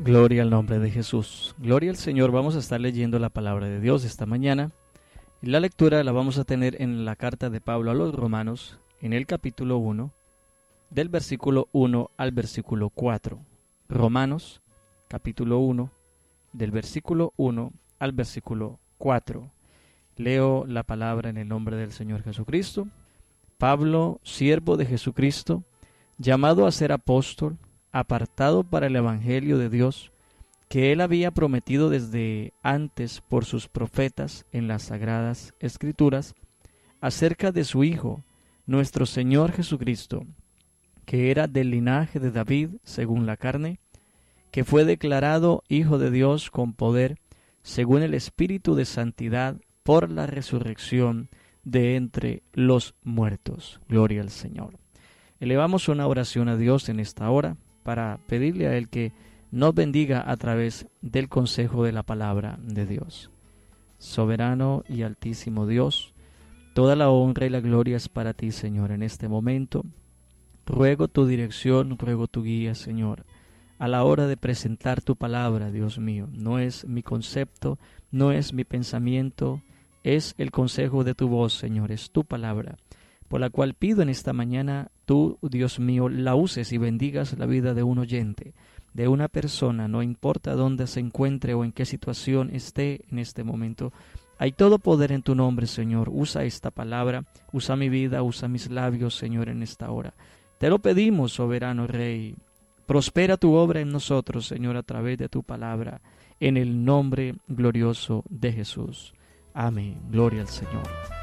Gloria al nombre de Jesús. Gloria al Señor. Vamos a estar leyendo la palabra de Dios esta mañana. La lectura la vamos a tener en la carta de Pablo a los Romanos, en el capítulo 1, del versículo 1 al versículo 4. Romanos, capítulo 1, del versículo 1 al versículo 4. Leo la palabra en el nombre del Señor Jesucristo. Pablo, siervo de Jesucristo, llamado a ser apóstol, apartado para el Evangelio de Dios, que él había prometido desde antes por sus profetas en las Sagradas Escrituras, acerca de su Hijo, nuestro Señor Jesucristo, que era del linaje de David según la carne, que fue declarado Hijo de Dios con poder, según el Espíritu de Santidad, por la resurrección de entre los muertos. Gloria al Señor. Elevamos una oración a Dios en esta hora para pedirle a Él que nos bendiga a través del consejo de la palabra de Dios. Soberano y altísimo Dios, toda la honra y la gloria es para ti, Señor, en este momento. Ruego tu dirección, ruego tu guía, Señor, a la hora de presentar tu palabra, Dios mío. No es mi concepto, no es mi pensamiento, es el consejo de tu voz, Señor, es tu palabra, por la cual pido en esta mañana, tú, Dios mío, la uses y bendigas la vida de un oyente, de una persona, no importa dónde se encuentre o en qué situación esté en este momento. Hay todo poder en tu nombre, Señor. Usa esta palabra, usa mi vida, usa mis labios, Señor, en esta hora. Te lo pedimos, soberano Rey. Prospera tu obra en nosotros, Señor, a través de tu palabra, en el nombre glorioso de Jesús. Amén. Gloria al Señor.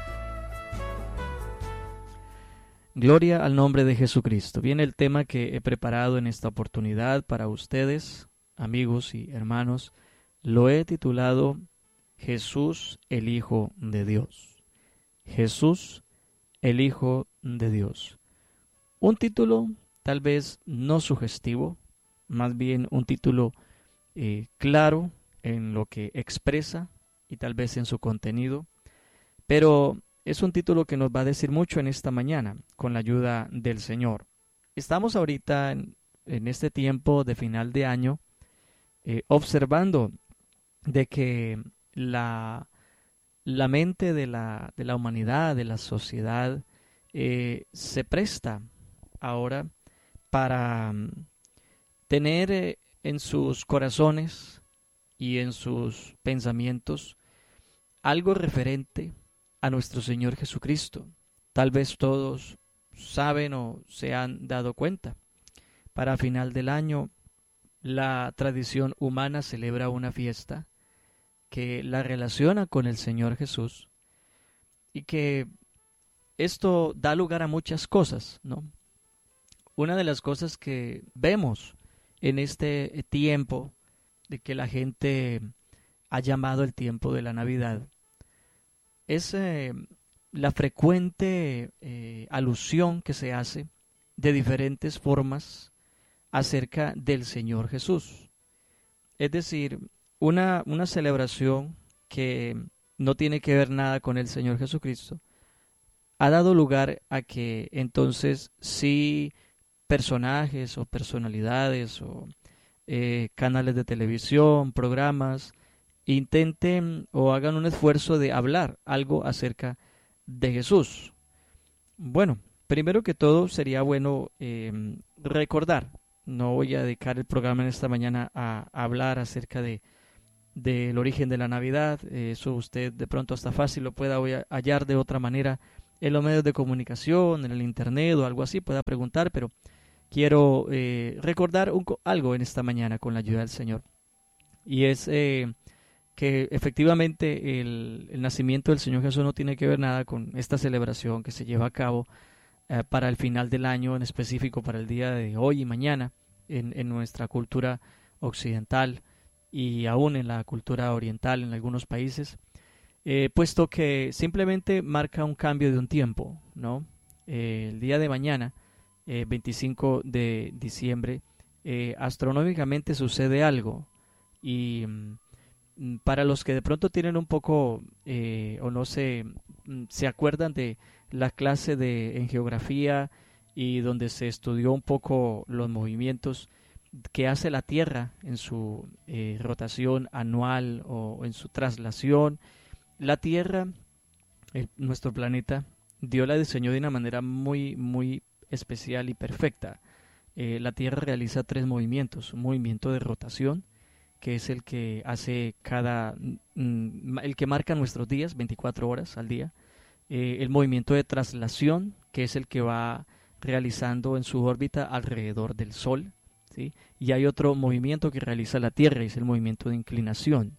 Gloria al nombre de Jesucristo. Viene el tema que he preparado en esta oportunidad para ustedes, amigos y hermanos. Lo he titulado Jesús, el Hijo de Dios. Jesús, el Hijo de Dios. Un título tal vez no sugestivo, más bien un título claro en lo que expresa y tal vez en su contenido, pero es un título que nos va a decir mucho en esta mañana, con la ayuda del Señor. Estamos ahorita en este tiempo de final de año, observando de que la mente de la humanidad, de la sociedad, se presta ahora para tener en sus corazones y en sus pensamientos algo referente a nuestro Señor Jesucristo. Tal vez todos saben o se han dado cuenta. Para final del año, la tradición humana celebra una fiesta que la relaciona con el Señor Jesús y que esto da lugar a muchas cosas, ¿no? Una de las cosas que vemos en este tiempo de que la gente ha llamado el tiempo de la Navidad es la frecuente alusión que se hace de diferentes formas acerca del Señor Jesús. Es decir, una celebración que no tiene que ver nada con el Señor Jesucristo ha dado lugar a que entonces sí personajes o personalidades o canales de televisión, programas, intenten o hagan un esfuerzo de hablar algo acerca de Jesús. Bueno, primero que todo sería bueno recordar, no voy a dedicar el programa en esta mañana a hablar acerca del origen de la Navidad, eso usted de pronto hasta fácil lo pueda hallar de otra manera en los medios de comunicación, en el internet o algo así, pueda preguntar, pero quiero recordar algo en esta mañana con la ayuda del Señor. Y es que efectivamente el nacimiento del Señor Jesús no tiene que ver nada con esta celebración que se lleva a cabo para el final del año, en específico para el día de hoy y mañana en nuestra cultura occidental y aún en la cultura oriental en algunos países, puesto que simplemente marca un cambio de un tiempo, ¿no? El día de mañana, 25 de diciembre, astronómicamente sucede algo y para los que de pronto tienen un poco o no se acuerdan de la clase en geografía y donde se estudió un poco los movimientos que hace la Tierra en su rotación anual o en su traslación. La Tierra, nuestro planeta, Dios la diseñó de una manera muy, muy especial y perfecta. La Tierra realiza tres movimientos: un movimiento de rotación, que es el que hace el que marca nuestros días, 24 horas al día. El movimiento de traslación, que es el que va realizando en su órbita alrededor del Sol, ¿sí? Y hay otro movimiento que realiza la Tierra, y es el movimiento de inclinación.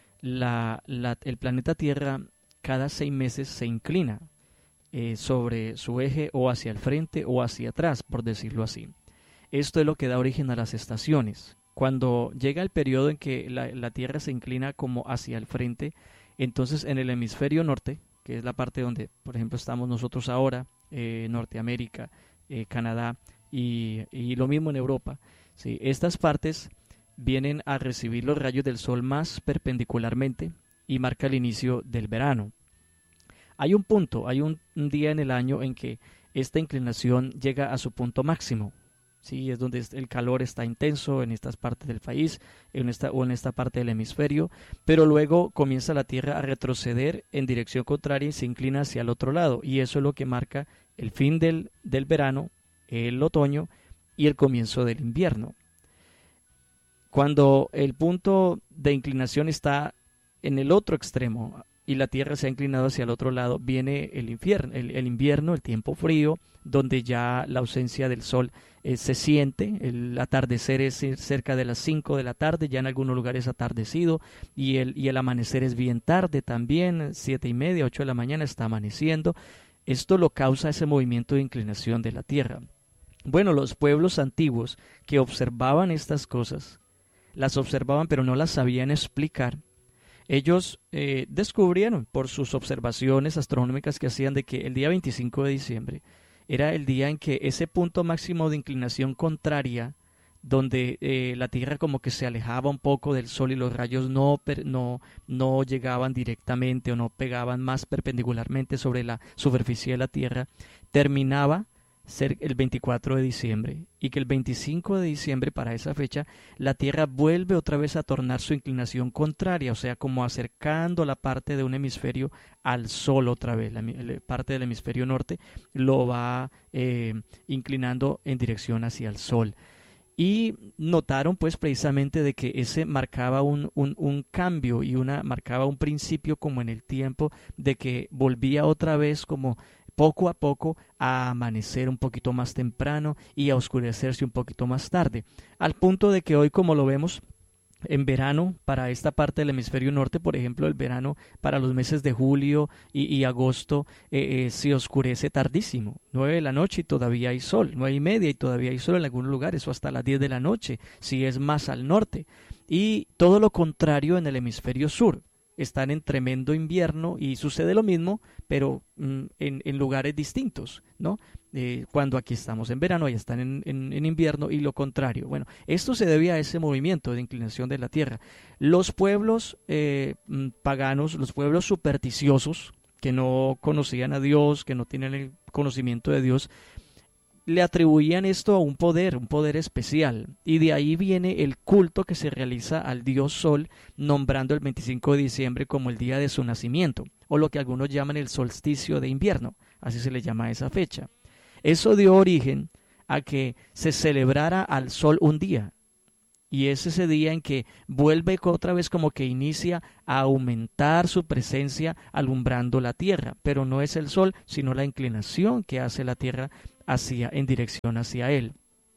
El planeta Tierra cada 6 meses se inclina sobre su eje, o hacia el frente o hacia atrás, por decirlo así. Esto es lo que da origen a las estaciones. Cuando llega el periodo en que la Tierra se inclina como hacia el frente, entonces en el hemisferio norte, que es la parte donde, por ejemplo, estamos nosotros ahora, Norteamérica, Canadá y lo mismo en Europa, ¿sí? Estas partes vienen a recibir los rayos del sol más perpendicularmente y marca el inicio del verano. Hay un punto, hay un día en el año en que esta inclinación llega a su punto máximo. Sí, es donde el calor está intenso en estas partes del país, en esta parte del hemisferio, pero luego comienza la Tierra a retroceder en dirección contraria y se inclina hacia el otro lado, y eso es lo que marca el fin del verano, el otoño y el comienzo del invierno. Cuando el punto de inclinación está en el otro extremo y la Tierra se ha inclinado hacia el otro lado, viene el invierno, el tiempo frío, donde ya la ausencia del sol se siente. El atardecer es cerca de las 5 de la tarde, ya en algunos lugares atardecido, y el amanecer es bien tarde también, 7:30, 8 de la mañana está amaneciendo. Esto lo causa ese movimiento de inclinación de la Tierra. Bueno, los pueblos antiguos que observaban estas cosas, las observaban pero no las sabían explicar. Ellos descubrieron por sus observaciones astronómicas que hacían de que el día 25 de diciembre era el día en que ese punto máximo de inclinación contraria, donde la Tierra como que se alejaba un poco del Sol y los rayos no llegaban directamente o no pegaban más perpendicularmente sobre la superficie de la Tierra, terminaba ser el 24 de diciembre, y que el 25 de diciembre, para esa fecha, la Tierra vuelve otra vez a tornar su inclinación contraria, o sea, como acercando la parte de un hemisferio al Sol otra vez. La parte del hemisferio norte lo va inclinando en dirección hacia el Sol. Y notaron pues precisamente de que ese marcaba un cambio y marcaba un principio como en el tiempo, de que volvía otra vez como poco a poco a amanecer un poquito más temprano y a oscurecerse un poquito más tarde, al punto de que hoy, como lo vemos en verano, para esta parte del hemisferio norte, por ejemplo, el verano para los meses de julio y agosto se oscurece tardísimo, 9 de la noche y todavía hay sol, 9:30 y todavía hay sol en algunos lugares, o hasta las 10 de la noche, si es más al norte, y todo lo contrario en el hemisferio sur. Están en tremendo invierno y sucede lo mismo, pero en lugares distintos, ¿no? Cuando aquí estamos en verano, allá están en invierno, y lo contrario. Bueno, esto se debe a ese movimiento de inclinación de la Tierra. Los pueblos paganos, los pueblos supersticiosos, que no conocían a Dios, que no tienen el conocimiento de Dios, le atribuían esto a un poder especial, y de ahí viene el culto que se realiza al dios Sol, nombrando el 25 de diciembre como el día de su nacimiento, o lo que algunos llaman el solsticio de invierno, así se le llama a esa fecha. Eso dio origen a que se celebrara al Sol un día, y es ese día en que vuelve otra vez, como que inicia a aumentar su presencia alumbrando la Tierra, pero no es el Sol, sino la inclinación que hace la Tierra en dirección hacia él.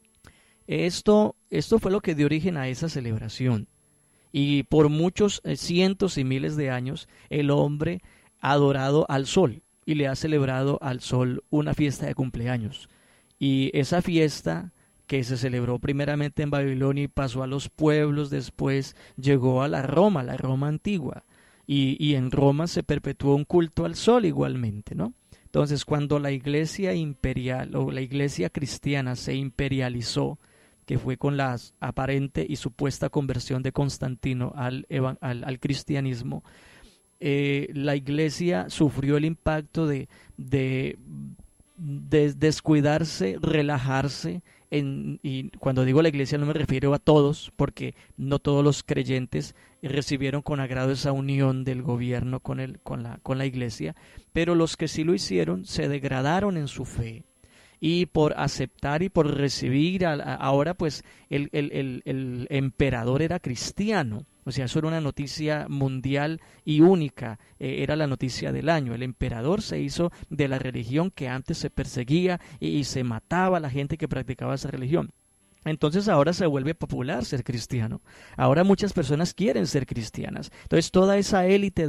Esto fue lo que dio origen a esa celebración, y por muchos cientos y miles de años el hombre ha adorado al Sol y le ha celebrado al Sol una fiesta de cumpleaños, y esa fiesta, que se celebró primeramente en Babilonia y pasó a los pueblos, después llegó a la Roma antigua, y en Roma se perpetuó un culto al Sol igualmente, ¿no? Entonces, cuando la iglesia imperial o la iglesia cristiana se imperializó, que fue con la aparente y supuesta conversión de Constantino al cristianismo, la iglesia sufrió el impacto de descuidarse, relajarse y cuando digo la iglesia no me refiero a todos, porque no todos los creyentes recibieron con agrado esa unión del gobierno con la iglesia, pero los que sí lo hicieron se degradaron en su fe. Y por aceptar y por recibir, ahora pues el emperador era cristiano. O sea, eso era una noticia mundial y única, era la noticia del año. El emperador se hizo de la religión que antes se perseguía y se mataba a la gente que practicaba esa religión. Entonces ahora se vuelve popular ser cristiano. Ahora muchas personas quieren ser cristianas. Entonces toda esa élite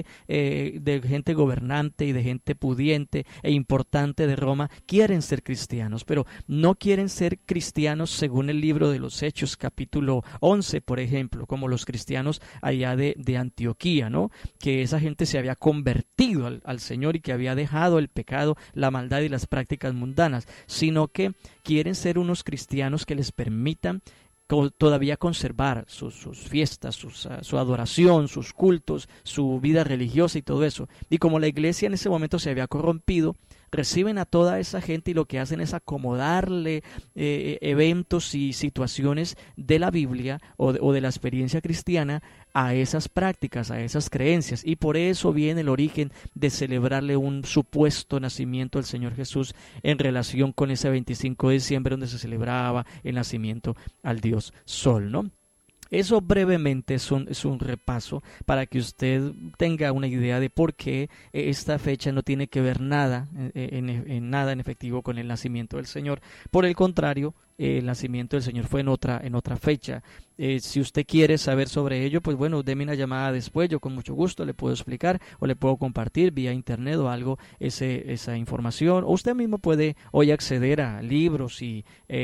de gente gobernante y de gente pudiente e importante de Roma quieren ser cristianos, pero no quieren ser cristianos según el libro de los Hechos, capítulo 11, por ejemplo, como los cristianos allá de Antioquía, ¿no? Que esa gente se había convertido al Señor y que había dejado el pecado, la maldad y las prácticas mundanas, sino que quieren ser unos cristianos que les permitan todavía conservar sus fiestas, su adoración, sus cultos, su vida religiosa y todo eso. Y como la iglesia en ese momento se había corrompido, reciben a toda esa gente y lo que hacen es acomodarle eventos y situaciones de la Biblia o de la experiencia cristiana a esas prácticas, a esas creencias. Y por eso viene el origen de celebrarle un supuesto nacimiento al Señor Jesús en relación con ese 25 de diciembre donde se celebraba el nacimiento al Dios Sol, ¿no? Eso brevemente es un repaso para que usted tenga una idea de por qué esta fecha no tiene que ver nada nada en efectivo con el nacimiento del Señor. Por el contrario, el nacimiento del Señor fue en otra fecha. Si usted quiere saber sobre ello, pues bueno, déme una llamada después, yo con mucho gusto le puedo explicar o le puedo compartir vía internet o algo esa información. O usted mismo puede hoy acceder a libros y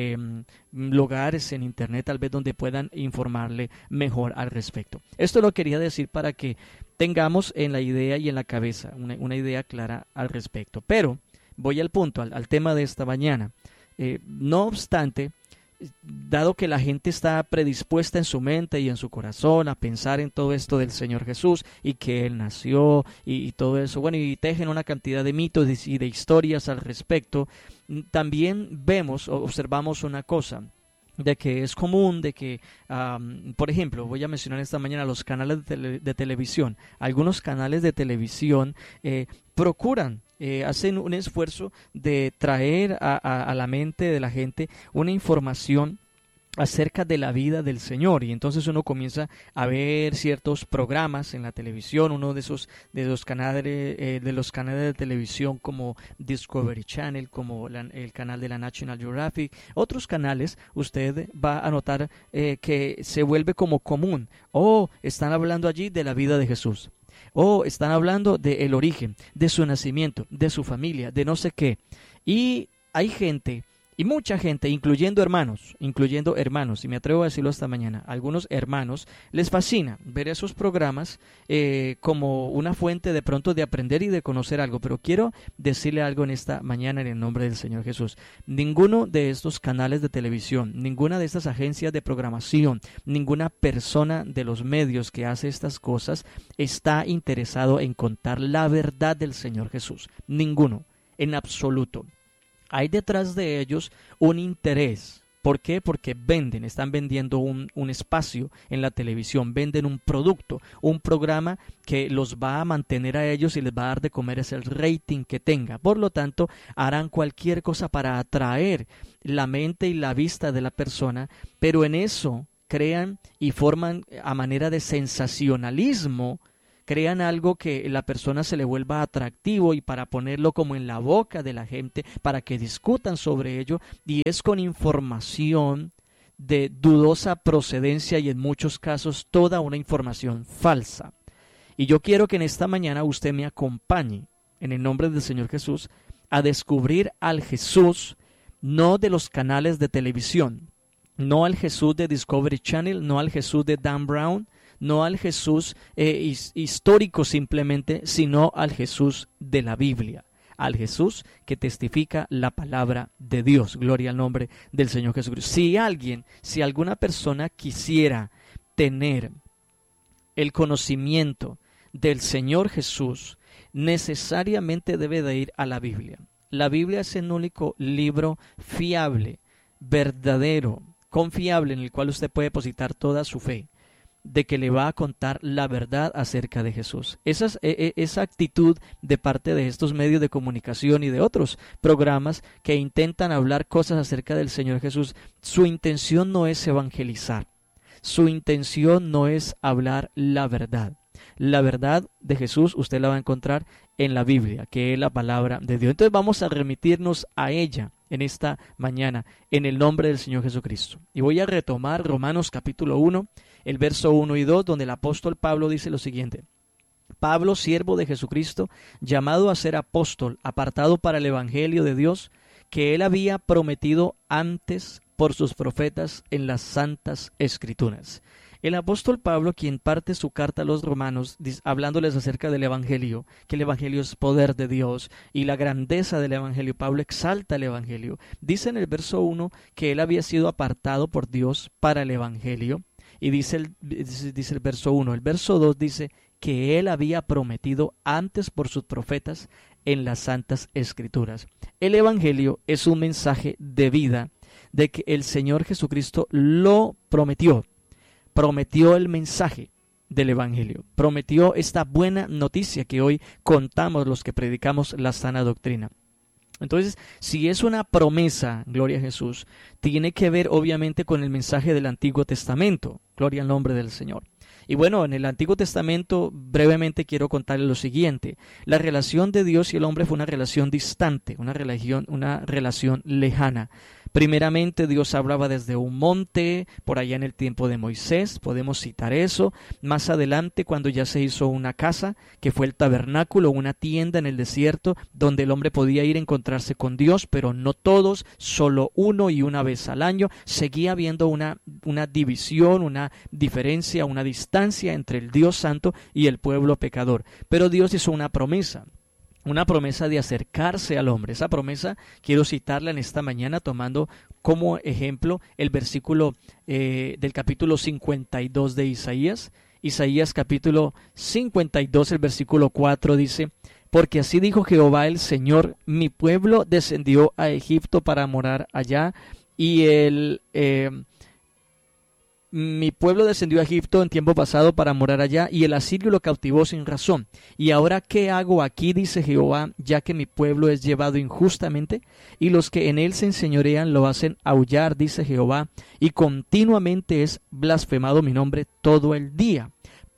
lugares en internet tal vez donde puedan informarle mejor al respecto. Esto lo quería decir para que tengamos en la idea y en la cabeza una idea clara al respecto. Pero voy al punto, al tema de esta mañana. No obstante, dado que la gente está predispuesta en su mente y en su corazón a pensar en todo esto del Señor Jesús y que Él nació y todo eso, bueno, y tejen una cantidad de mitos y de historias al respecto, también observamos una cosa, de que es común, de que, por ejemplo, voy a mencionar esta mañana los canales de televisión. Algunos canales de televisión procuran, hacen un esfuerzo de traer a la mente de la gente una información acerca de la vida del Señor, y entonces uno comienza a ver ciertos programas en la televisión, uno de los canales de televisión como Discovery Channel, como el canal de la National Geographic, otros canales. Usted va a notar que se vuelve como común. Están hablando allí de la vida de Jesús. Están hablando del origen, de su nacimiento, de su familia, de no sé qué. Y hay gente, y mucha gente, incluyendo hermanos, y me atrevo a decirlo esta mañana, algunos hermanos les fascina ver esos programas como una fuente de pronto de aprender y de conocer algo. Pero quiero decirle algo en esta mañana en el nombre del Señor Jesús. Ninguno de estos canales de televisión, ninguna de estas agencias de programación, ninguna persona de los medios que hace estas cosas está interesado en contar la verdad del Señor Jesús. Ninguno, en absoluto. Hay detrás de ellos un interés. ¿Por qué? Porque están vendiendo un espacio en la televisión, venden un producto, un programa que los va a mantener a ellos y les va a dar de comer ese rating que tenga. Por lo tanto, harán cualquier cosa para atraer la mente y la vista de la persona, pero en eso crean y forman a manera de sensacionalismo, crean algo que la persona se le vuelva atractivo y para ponerlo como en la boca de la gente, para que discutan sobre ello, y es con información de dudosa procedencia y en muchos casos toda una información falsa. Y yo quiero que en esta mañana usted me acompañe, en el nombre del Señor Jesús, a descubrir al Jesús, no de los canales de televisión, no al Jesús de Discovery Channel, no al Jesús de Dan Brown, no al Jesús histórico simplemente, sino al Jesús de la Biblia, al Jesús que testifica la palabra de Dios. Gloria al nombre del Señor Jesucristo. Si alguna persona quisiera tener el conocimiento del Señor Jesús, necesariamente debe de ir a la Biblia. La Biblia es el único libro fiable verdadero, confiable, en el cual usted puede depositar toda su fe, de que le va a contar la verdad acerca de Jesús. Esa actitud de parte de estos medios de comunicación y de otros programas que intentan hablar cosas acerca del Señor Jesús, su intención no es evangelizar, su intención no es hablar la verdad. La verdad de Jesús usted la va a encontrar en la Biblia, que es la palabra de Dios. Entonces vamos a remitirnos a ella en esta mañana, en el nombre del Señor Jesucristo. Y voy a retomar Romanos capítulo 1, el verso 1 y 2, donde el apóstol Pablo dice lo siguiente: Pablo, siervo de Jesucristo, llamado a ser apóstol, apartado para el evangelio de Dios, que él había prometido antes por sus profetas en las santas escrituras. El apóstol Pablo, quien parte su carta a los romanos, hablándoles acerca del evangelio, que el evangelio es poder de Dios y la grandeza del evangelio, Pablo exalta el evangelio. Dice en el verso 1 que él había sido apartado por Dios para el evangelio, y dice el verso 1. El verso 2 dice que él había prometido antes por sus profetas en las santas escrituras. El evangelio es un mensaje de vida, de que el Señor Jesucristo lo prometió el mensaje del evangelio, prometió esta buena noticia que hoy contamos los que predicamos la sana doctrina. Entonces, si es una promesa, gloria a Jesús, tiene que ver obviamente con el mensaje del Antiguo Testamento, gloria al nombre del Señor. Y bueno, en el Antiguo Testamento brevemente quiero contarles lo siguiente: la relación de Dios y el hombre fue una relación distante, una relación lejana. Primeramente Dios hablaba desde un monte, por allá en el tiempo de Moisés, podemos citar eso. Más adelante, cuando ya se hizo una casa, que fue el tabernáculo, una tienda en el desierto, donde el hombre podía ir a encontrarse con Dios, pero no todos, solo uno y una vez al año. Seguía habiendo una división, una diferencia, una distancia entre el Dios santo y el pueblo pecador. Pero Dios hizo una promesa de acercarse al hombre. Esa promesa quiero citarla en esta mañana tomando como ejemplo el versículo del capítulo 52 de Isaías. Isaías capítulo 52, el versículo 4 dice: porque así dijo Jehová el Señor, mi pueblo descendió a Egipto para morar allá, y mi pueblo descendió a Egipto en tiempo pasado para morar allá, y el asirio lo cautivó sin razón. Y ahora, ¿qué hago aquí? Dice Jehová, ya que mi pueblo es llevado injustamente, y los que en él se enseñorean lo hacen aullar, dice Jehová, y continuamente es blasfemado mi nombre todo el día.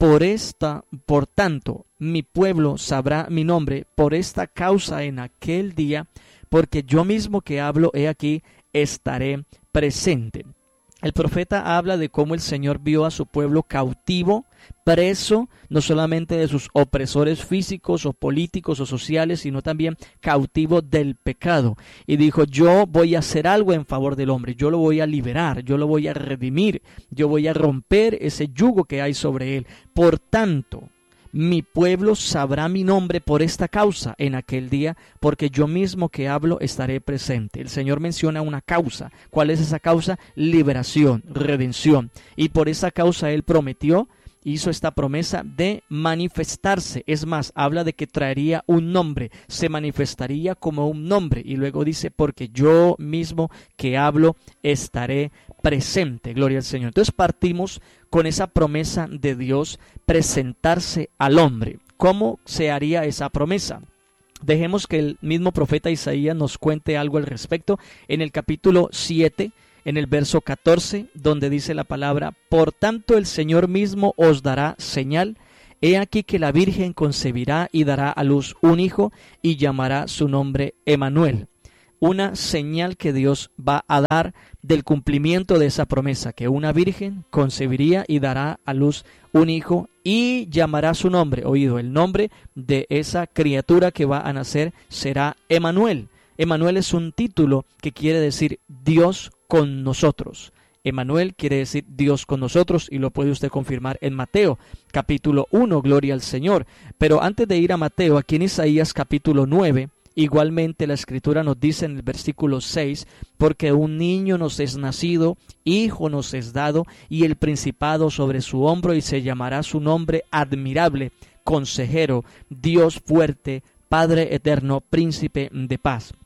Por tanto, mi pueblo sabrá mi nombre por esta causa en aquel día, porque yo mismo que hablo, he aquí, estaré presente. El profeta habla de cómo el Señor vio a su pueblo cautivo, preso, no solamente de sus opresores físicos o políticos o sociales, sino también cautivo del pecado. Y dijo: yo voy a hacer algo en favor del hombre, yo lo voy a liberar, yo lo voy a redimir, yo voy a romper ese yugo que hay sobre él. Por tanto, mi pueblo sabrá mi nombre por esta causa en aquel día, porque yo mismo que hablo estaré presente. El Señor menciona una causa. ¿Cuál es esa causa? Liberación, redención. Y por esa causa Él prometió, hizo esta promesa de manifestarse. Es más, habla de que traería un nombre, se manifestaría como un nombre. Y luego dice: porque yo mismo que hablo estaré presente. Gloria al Señor. Entonces partimos con esa promesa de Dios, presentarse al hombre. ¿Cómo se haría esa promesa? Dejemos que el mismo profeta Isaías nos cuente algo al respecto en el capítulo 7, en el verso 14, donde dice la palabra: por tanto el Señor mismo os dará señal. He aquí que la Virgen concebirá y dará a luz un hijo, y llamará su nombre Emmanuel. Una señal que Dios va a dar del cumplimiento de esa promesa, que una virgen concebiría y dará a luz un hijo y llamará su nombre. Oído, el nombre de esa criatura que va a nacer será Emmanuel. Emmanuel es un título que quiere decir Dios con nosotros. Emmanuel quiere decir Dios con nosotros, y lo puede usted confirmar en Mateo capítulo 1, gloria al Señor. Pero antes de ir a Mateo, aquí en Isaías capítulo 9, igualmente la Escritura nos dice en el versículo 6: porque un niño nos es nacido, hijo nos es dado, y el principado sobre su hombro, y se llamará su nombre admirable, consejero, Dios fuerte, Padre eterno, príncipe de paz.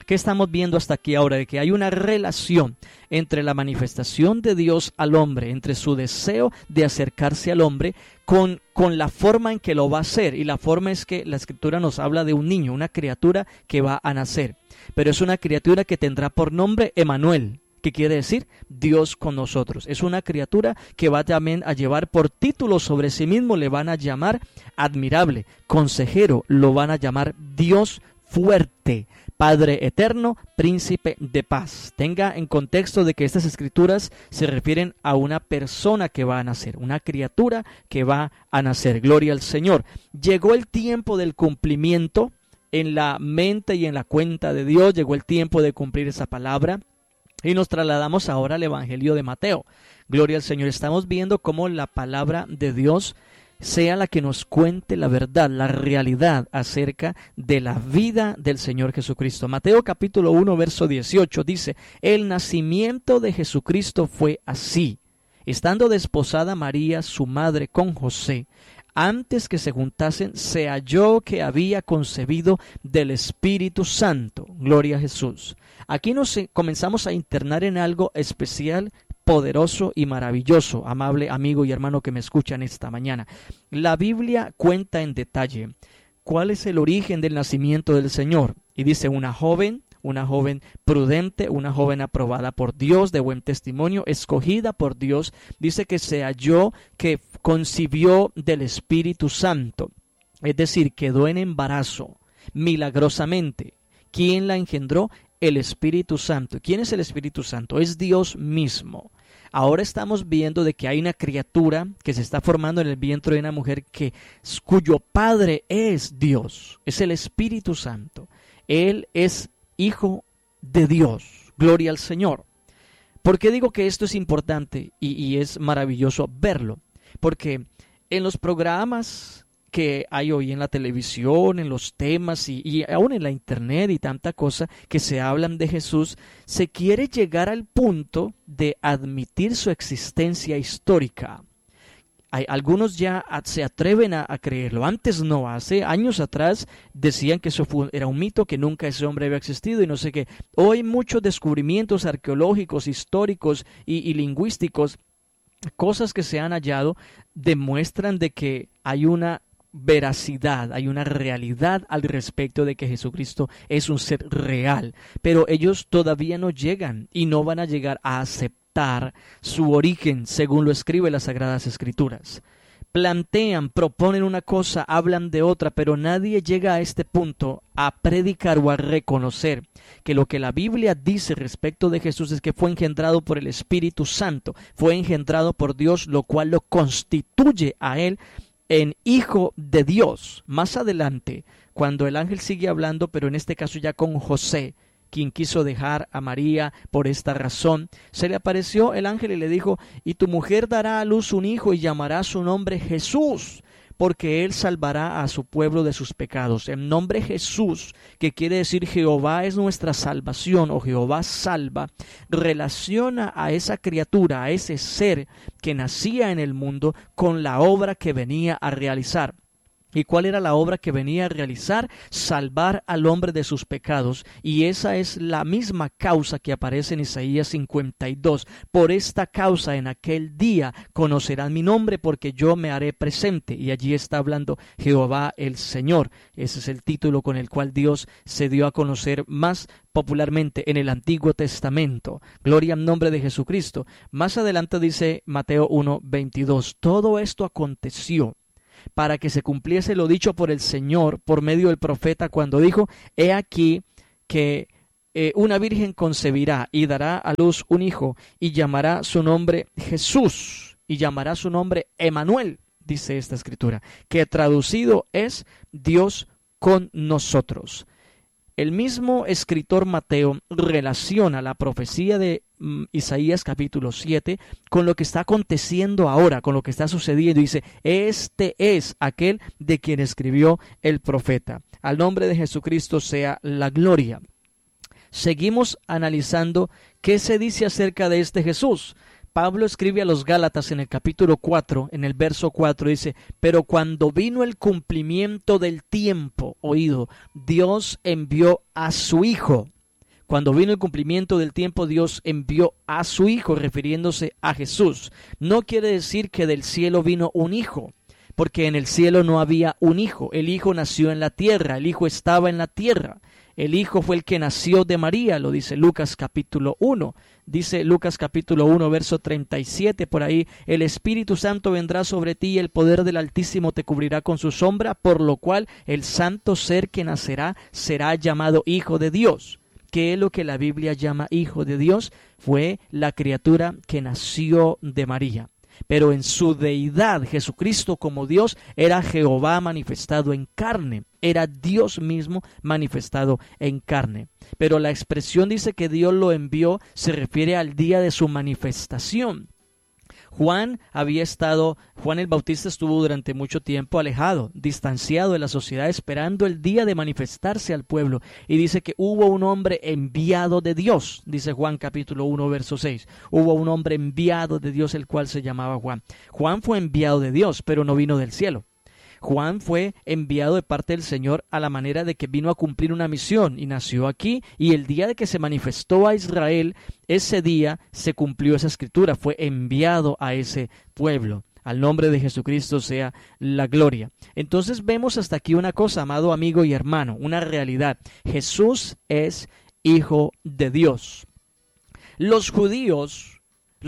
¿Qué estamos viendo hasta aquí ahora? De que hay una relación entre la manifestación de Dios al hombre, entre su deseo de acercarse al hombre, con la forma en que lo va a hacer. Y la forma es que la Escritura nos habla de un niño, una criatura que va a nacer. Pero es una criatura que tendrá por nombre Emanuel, que quiere decir Dios con nosotros. Es una criatura que va también a llevar por título sobre sí mismo, le van a llamar admirable, consejero, lo van a llamar Dios fuerte, Padre eterno, príncipe de paz. Tenga en contexto de que estas escrituras se refieren a una persona que va a nacer, una criatura que va a nacer. Gloria al Señor. Llegó el tiempo del cumplimiento en la mente y en la cuenta de Dios. Llegó el tiempo de cumplir esa palabra. Y nos trasladamos ahora al Evangelio de Mateo. Gloria al Señor. Estamos viendo cómo la palabra de Dios sea la que nos cuente la verdad, la realidad acerca de la vida del Señor Jesucristo. Mateo capítulo 1, verso 18 dice: el nacimiento de Jesucristo fue así. Estando desposada María, su madre, con José, antes que se juntasen, se halló que había concebido del Espíritu Santo. Gloria a Jesús. Aquí nos comenzamos a internar en algo especial, poderoso y maravilloso, amable amigo y hermano que me escuchan esta mañana. La Biblia cuenta en detalle cuál es el origen del nacimiento del Señor. Y dice una joven prudente, una joven aprobada por Dios, de buen testimonio, escogida por Dios. Dice que se halló que concibió del Espíritu Santo. Es decir, quedó en embarazo milagrosamente. ¿Quién la engendró? El Espíritu Santo. ¿Quién es el Espíritu Santo? Es Dios mismo. Ahora estamos viendo de que hay una criatura que se está formando en el vientre de una mujer cuyo padre es Dios, es el Espíritu Santo. Él es hijo de Dios. Gloria al Señor. ¿Por qué digo que esto es importante y es maravilloso verlo? Porque en los programas que hay hoy en la televisión, en los temas y aún en la internet y tanta cosa que se hablan de Jesús, se quiere llegar al punto de admitir su existencia histórica. Algunos ya se atreven a creerlo. Antes no, hace años atrás decían que eso era un mito, que nunca ese hombre había existido y no sé qué. Hoy muchos descubrimientos arqueológicos, históricos y lingüísticos, cosas que se han hallado, demuestran de que hay una veracidad, hay una realidad al respecto de que Jesucristo es un ser real, pero ellos todavía no llegan y no van a llegar a aceptar su origen según lo escribe las Sagradas Escrituras. Plantean, proponen una cosa, hablan de otra, pero nadie llega a este punto a predicar o a reconocer que lo que la Biblia dice respecto de Jesús es que fue engendrado por el Espíritu Santo, fue engendrado por Dios, lo cual lo constituye a él en hijo de Dios. Más adelante, cuando el ángel sigue hablando, pero en este caso ya con José, quien quiso dejar a María por esta razón, se le apareció el ángel y le dijo: y tu mujer dará a luz un hijo y llamará su nombre Jesús, porque él salvará a su pueblo de sus pecados. El nombre Jesús, que quiere decir Jehová es nuestra salvación o Jehová salva, relaciona a esa criatura, a ese ser que nacía en el mundo, con la obra que venía a realizar. ¿Y cuál era la obra que venía a realizar? Salvar al hombre de sus pecados. Y esa es la misma causa que aparece en Isaías 52. Por esta causa en aquel día conocerán mi nombre, porque yo me haré presente. Y allí está hablando Jehová el Señor. Ese es el título con el cual Dios se dio a conocer más popularmente en el Antiguo Testamento. Gloria al nombre de Jesucristo. Más adelante dice Mateo 1:22. Todo esto aconteció para que se cumpliese lo dicho por el Señor por medio del profeta cuando dijo: he aquí que una virgen concebirá y dará a luz un hijo y llamará su nombre Jesús y llamará su nombre Emanuel, dice esta escritura, que traducido es Dios con nosotros. El mismo escritor Mateo relaciona la profecía de Isaías capítulo 7 con lo que está aconteciendo ahora, con lo que está sucediendo. Dice: este es aquel de quien escribió el profeta. Al nombre de Jesucristo sea la gloria. Seguimos analizando qué se dice acerca de este Jesús. Pablo escribe a los Gálatas en el capítulo 4, en el verso 4, dice: pero cuando vino el cumplimiento del tiempo, oído, Dios envió a su Hijo, Cuando vino el cumplimiento del tiempo, Dios envió a su Hijo, refiriéndose a Jesús. No quiere decir que del cielo vino un hijo, porque en el cielo no había un hijo. El Hijo nació en la tierra, el Hijo estaba en la tierra. El Hijo fue el que nació de María, lo dice Lucas capítulo 1. Dice Lucas capítulo 1, verso 37, por ahí: el Espíritu Santo vendrá sobre ti y el poder del Altísimo te cubrirá con su sombra, por lo cual el santo ser que nacerá será llamado Hijo de Dios. ¿Qué es lo que la Biblia llama Hijo de Dios? Fue la criatura que nació de María. Pero en su deidad, Jesucristo como Dios era Jehová manifestado en carne, era Dios mismo manifestado en carne. Pero la expresión dice que Dios lo envió, se refiere al día de su manifestación. Juan el Bautista estuvo durante mucho tiempo alejado, distanciado de la sociedad, esperando el día de manifestarse al pueblo. Y dice que hubo un hombre enviado de Dios, dice Juan capítulo 1, verso 6. Hubo un hombre enviado de Dios, el cual se llamaba Juan. Juan fue enviado de Dios, pero no vino del cielo. Juan fue enviado de parte del Señor a la manera de que vino a cumplir una misión y nació aquí, y el día de que se manifestó a Israel, ese día se cumplió esa escritura, fue enviado a ese pueblo. Al nombre de Jesucristo sea la gloria. Entonces vemos hasta aquí una cosa, amado amigo y hermano, una realidad. Jesús es Hijo de Dios. Los judíos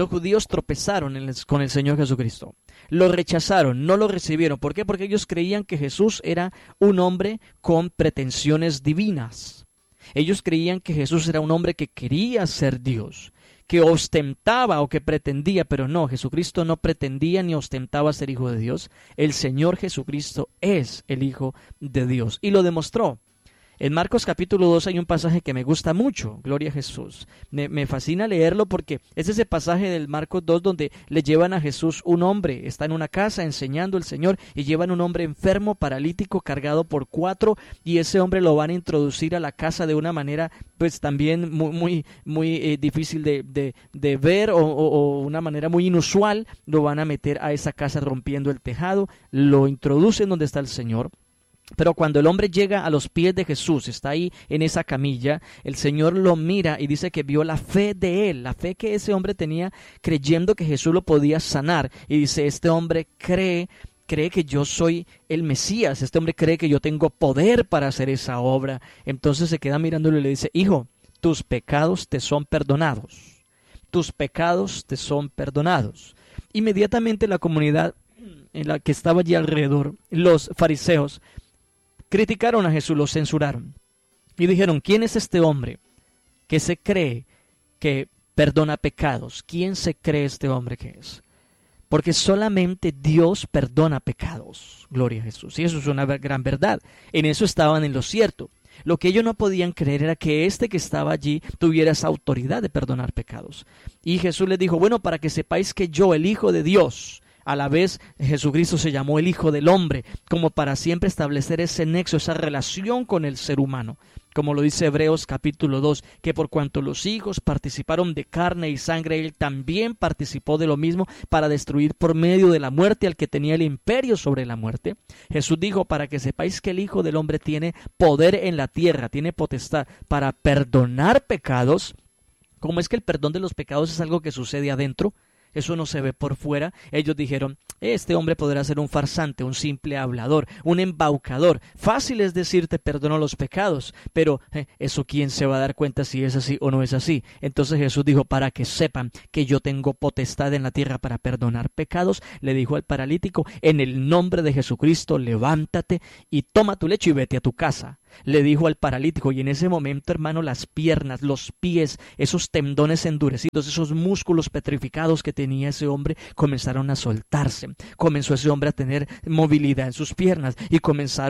tropezaron con el Señor Jesucristo. Lo rechazaron, no lo recibieron. ¿Por qué? Porque ellos creían que Jesús era un hombre con pretensiones divinas. Ellos creían que Jesús era un hombre que quería ser Dios, que ostentaba o que pretendía, pero no, Jesucristo no pretendía ni ostentaba ser Hijo de Dios. El Señor Jesucristo es el Hijo de Dios y lo demostró. En Marcos capítulo 2 hay un pasaje que me gusta mucho, gloria a Jesús. Me fascina leerlo porque es ese pasaje del Marcos 2 donde le llevan a Jesús un hombre, está en una casa enseñando el Señor y llevan un hombre enfermo, paralítico, cargado por 4, y ese hombre lo van a introducir a la casa de una manera pues también muy difícil de ver o una manera muy inusual. Lo van a meter a esa casa rompiendo el tejado, lo introducen donde está el Señor. Pero cuando el hombre llega a los pies de Jesús, está ahí en esa camilla, el Señor lo mira y dice que vio la fe de él, la fe que ese hombre tenía creyendo que Jesús lo podía sanar. Y dice, este hombre cree que yo soy el Mesías, este hombre cree que yo tengo poder para hacer esa obra. Entonces se queda mirándolo y le dice, hijo, tus pecados te son perdonados, tus pecados te son perdonados. Inmediatamente la comunidad en la que estaba allí alrededor, los fariseos, criticaron a Jesús, lo censuraron y dijeron, ¿quién es este hombre que se cree que perdona pecados? ¿Quién se cree este hombre que es? Porque solamente Dios perdona pecados, gloria a Jesús. Y eso es una gran verdad, en eso estaban en lo cierto. Lo que ellos no podían creer era que este que estaba allí tuviera esa autoridad de perdonar pecados. Y Jesús les dijo, bueno, para que sepáis que yo, el Hijo de Dios, a la vez Jesucristo se llamó el Hijo del Hombre, como para siempre establecer ese nexo, esa relación con el ser humano. Como lo dice Hebreos capítulo 2, que por cuanto los hijos participaron de carne y sangre, él también participó de lo mismo para destruir por medio de la muerte al que tenía el imperio sobre la muerte. Jesús dijo, para que sepáis que el Hijo del Hombre tiene poder en la tierra, tiene potestad para perdonar pecados. ¿Cómo es que el perdón de los pecados es algo que sucede adentro? Eso no se ve por fuera. Ellos dijeron, este hombre podrá ser un farsante, un simple hablador, un embaucador. Fácil es decir, te perdono los pecados, pero eso quién se va a dar cuenta si es así o no es así. Entonces Jesús dijo, para que sepan que yo tengo potestad en la tierra para perdonar pecados, le dijo al paralítico, en el nombre de Jesucristo, levántate y toma tu lecho y vete a tu casa. Le dijo al paralítico, y en ese momento, hermano, las piernas, los pies, esos tendones endurecidos, esos músculos petrificados que tenía ese hombre, comenzaron a soltarse. Comenzó ese hombre a tener movilidad en sus piernas y comenzó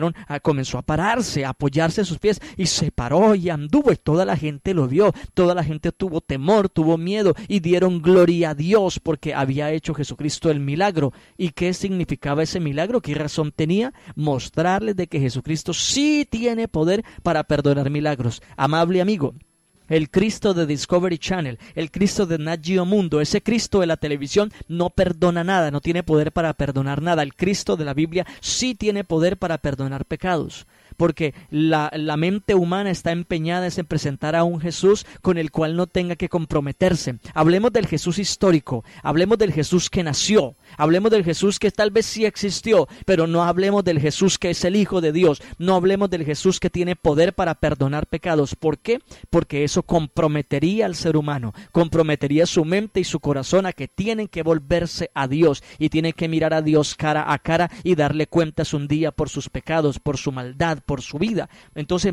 a pararse, a apoyarse en sus pies, y se paró y anduvo, y toda la gente lo vio, toda la gente tuvo temor, tuvo miedo, y dieron gloria a Dios porque había hecho Jesucristo el milagro. ¿Y qué significaba ese milagro? ¿Qué razón tenía? Mostrarles de que Jesucristo sí tiene poder para perdonar milagros. Amable amigo, el Cristo de Discovery Channel, el Cristo de Nat Geo Mundo, ese Cristo de la televisión no perdona nada, no tiene poder para perdonar nada. El Cristo de la Biblia sí tiene poder para perdonar pecados. porque la mente humana está empeñada en presentar a un Jesús con el cual no tenga que comprometerse. Hablemos del Jesús histórico, hablemos del Jesús que nació, hablemos del Jesús que tal vez sí existió, pero no hablemos del Jesús que es el Hijo de Dios, no hablemos del Jesús que tiene poder para perdonar pecados. ¿Por qué? Porque eso comprometería al ser humano, comprometería su mente y su corazón a que tienen que volverse a Dios y tienen que mirar a Dios cara a cara y darle cuentas un día por sus pecados, por su maldad, por su vida. Entonces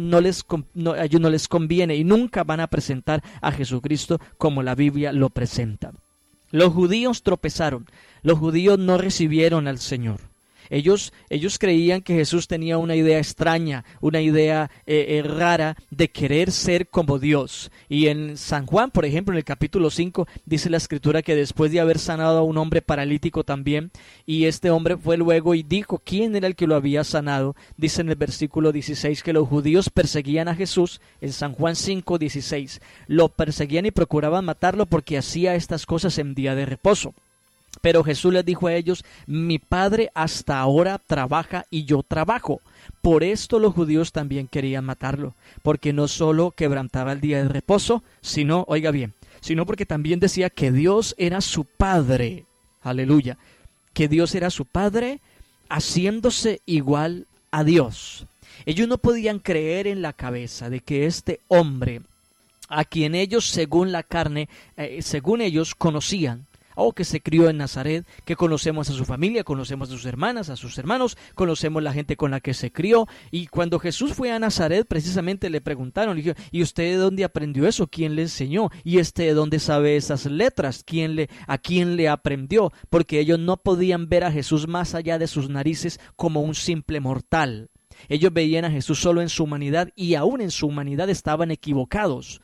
a ellos no les conviene y nunca van a presentar a Jesucristo como la Biblia lo presenta. Los judíos tropezaron, los judíos no recibieron al Señor. Ellos creían que Jesús tenía una idea extraña, una idea rara de querer ser como Dios. Y en San Juan, por ejemplo, en el capítulo 5, dice la Escritura que después de haber sanado a un hombre paralítico también, y este hombre fue luego y dijo quién era el que lo había sanado, dice en el versículo 16 que los judíos perseguían a Jesús, en San Juan 5, 16, lo perseguían y procuraban matarlo porque hacía estas cosas en día de reposo. Pero Jesús les dijo a ellos: mi Padre hasta ahora trabaja y yo trabajo. Por esto los judíos también querían matarlo, porque no solo quebrantaba el día de reposo, sino, oiga bien, sino porque también decía que Dios era su Padre. Aleluya. Que Dios era su Padre, haciéndose igual a Dios. Ellos no podían creer en la cabeza de que este hombre, a quien ellos según la carne, según ellos conocían, o que se crió en Nazaret, que conocemos a su familia, conocemos a sus hermanas, a sus hermanos, conocemos la gente con la que se crió. Y cuando Jesús fue a Nazaret, precisamente le preguntaron, le dijeron: ¿y usted de dónde aprendió eso? ¿Quién le enseñó? ¿Y de dónde sabe esas letras? ¿A quién le aprendió? Porque ellos no podían ver a Jesús más allá de sus narices como un simple mortal. Ellos veían a Jesús solo en su humanidad, y aún en su humanidad estaban equivocados.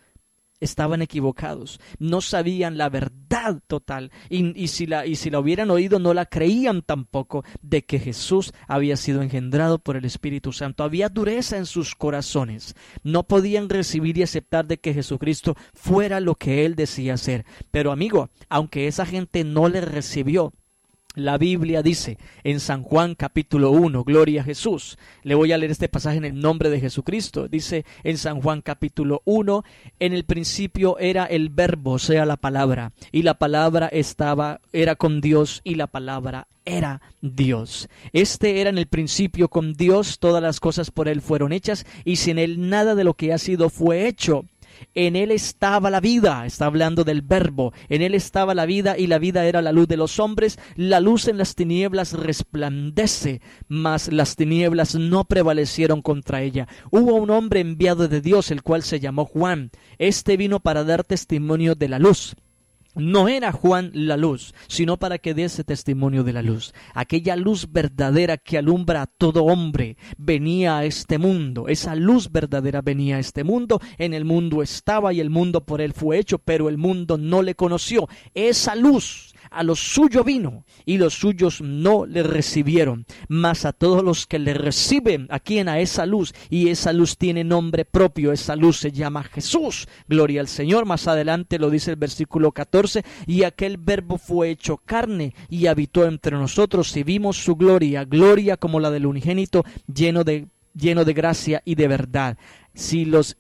No sabían la verdad total, y si la hubieran oído no la creían tampoco, de que Jesús había sido engendrado por el Espíritu Santo. Había dureza en sus corazones, no podían recibir y aceptar de que Jesucristo fuera lo que Él decía ser. Pero amigo, aunque esa gente no le recibió, la Biblia dice en San Juan capítulo 1, gloria a Jesús. Le voy a leer este pasaje en el nombre de Jesucristo. Dice en San Juan capítulo 1, en el principio era el verbo, o sea, la palabra, y la palabra era con Dios, y la palabra era Dios. Este era en el principio con Dios, todas las cosas por Él fueron hechas, y sin Él nada de lo que ha sido fue hecho. En Él estaba la vida, está hablando del verbo, en Él estaba la vida y la vida era la luz de los hombres. La luz en las tinieblas resplandece, mas las tinieblas no prevalecieron contra ella. Hubo un hombre enviado de Dios, el cual se llamó Juan. Este vino para dar testimonio de la luz. No era Juan la luz, sino para que diese testimonio de la luz. Aquella luz verdadera que alumbra a todo hombre venía a este mundo. Esa luz verdadera venía a este mundo. En el mundo estaba y el mundo por él fue hecho, pero el mundo no le conoció. Esa luz a los suyos vino y los suyos no le recibieron. Mas a todos los que le reciben, ¿a quién? A esa luz. Y esa luz tiene nombre propio. Esa luz se llama Jesús. Gloria al Señor. Más adelante lo dice el versículo 14. Y aquel verbo fue hecho carne y habitó entre nosotros, y vimos su gloria, gloria como la del unigénito, lleno de gracia y de verdad. Si los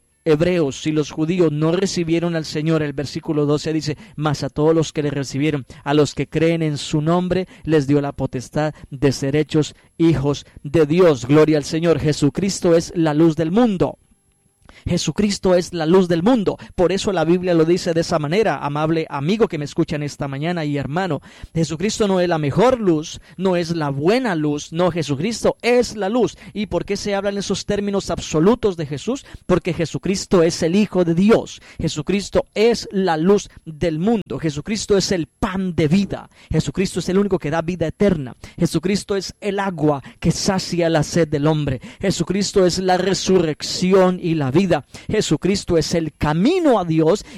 judíos no recibieron al Señor, el versículo 12 dice: mas a todos los que le recibieron, a los que creen en su nombre, les dio la potestad de ser hechos hijos de Dios. Gloria al Señor. Jesucristo es la luz del mundo. Jesucristo es la luz del mundo. Por eso la Biblia lo dice de esa manera, amable amigo que me escuchan esta mañana y hermano. Jesucristo no es la mejor luz, no es la buena luz, no, Jesucristo es la luz. ¿Y por qué se hablan esos términos absolutos de Jesús? Porque Jesucristo es el Hijo de Dios. Jesucristo es la luz del mundo. Jesucristo es el pan de vida. Jesucristo es el único que da vida eterna. Jesucristo es el agua que sacia la sed del hombre. Jesucristo es la resurrección y la vida. Jesucristo es el camino a Dios